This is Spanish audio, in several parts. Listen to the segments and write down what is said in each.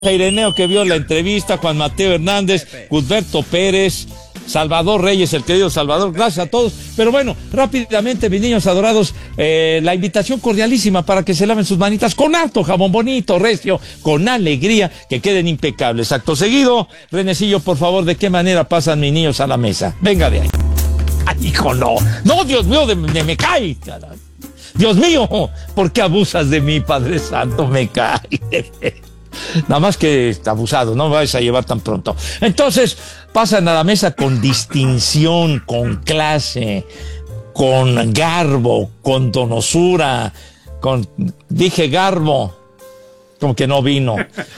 Ireneo que vio la entrevista, Juan Mateo Hernández, Cusberto Pérez, Salvador Reyes, el querido Salvador, gracias a todos. Pero bueno, rápidamente, mis niños adorados, la invitación cordialísima para que se laven sus manitas con harto jabón bonito, recio, con alegría, que queden impecables. Acto seguido, Renecillo, por favor, ¿de qué manera pasan mis niños a la mesa? Venga de ahí. ¡Ay, hijo, no! ¡No, Dios mío, me cae! Caray. Dios mío, ¿por qué abusas de mí, Padre Santo? Me cae. Nada más que abusado, no me vais a llevar tan pronto. Entonces, pasan a la mesa con distinción, con clase, con garbo, con donosura, dije garbo, como que no vino.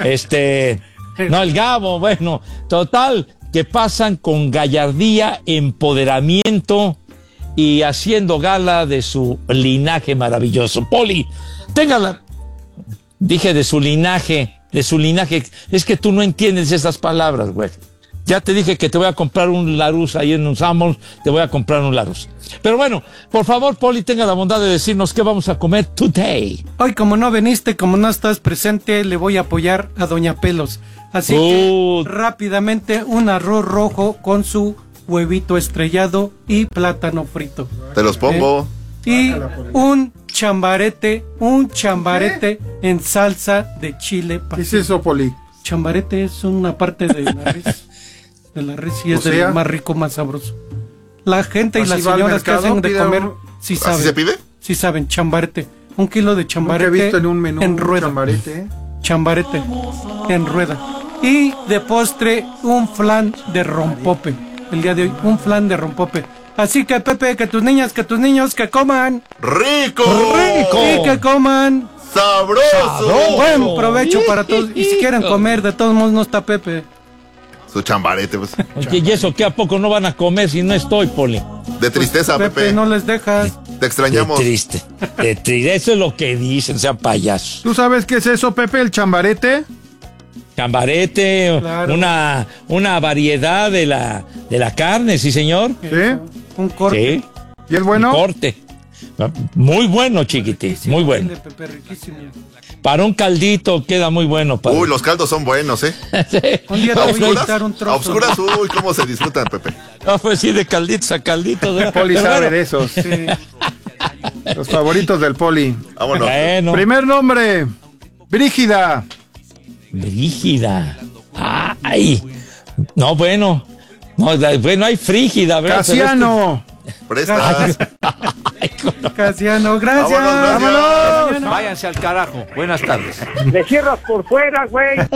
No, el Gabo, bueno, total, que pasan con gallardía, empoderamiento y haciendo gala de su linaje maravilloso. Poli, téngala. Dije de su linaje, es que tú no entiendes esas palabras, güey. Ya te dije que te voy a comprar un Larus ahí en un Sam's, te voy a comprar un Larus. Pero bueno, por favor, Poli, tenga la bondad de decirnos qué vamos a comer today. Hoy, como no viniste, como no estás presente, le voy a apoyar a Doña Pelos. Así que, rápidamente, un arroz rojo con su huevito estrellado y plátano frito. Te los pongo. Y un chambarete en salsa de chile. ¿Qué es eso, Poli? Chambarete es una parte de la res, y es de lo más rico, más sabroso. La gente y las señoras que hacen de comer, sí saben. ¿Así se pide? Sí saben, chambarete. 1 kilo de chambarete. Nunca he visto en un menú en rueda. Chambarete en rueda. Y de postre, un flan de rompope. El día de hoy, un flan de rompope. Así que, Pepe, que tus niñas, que tus niños, que coman. ¡Rico! Y que coman. ¡Sabroso! Buen provecho para todos. Y si quieren comer, de todos modos no está Pepe. Su chambarete, pues. Oye, ¿y eso qué a poco no van a comer si no estoy, Poli? De tristeza, Pepe. Pepe. No les dejas. Te extrañamos. De triste. Eso es lo que dicen, sean payasos. ¿Tú sabes qué es eso, Pepe, el chambarete? Chambarete, Claro. una variedad de la carne, sí, señor. ¿Sí? Un corte. Sí. ¿Y es bueno? Un corte. Muy bueno, chiquitín, muy bueno. Chile, Pepe, riquísimo. Para un caldito queda muy bueno. Padre. Uy, los caldos son buenos, ¿eh? Un día te A voy a oscuras, quitar un trozo. a oscuras, uy, cómo se disfrutan, Pepe. No, pues sí, de calditos a calditos. ¿verdad? Poli Pero sabe bueno, de esos. Sí. Los favoritos del Poli. Vámonos. Bueno, Primer nombre, Brígida. Brígida. Ay. No, bueno. No, bueno, hay frígida, ¿verdad? Casiano. Presta. Casiano, gracias. Vámonos, gracias. Vámonos. Váyanse al carajo. Buenas tardes. Le cierras por fuera, güey.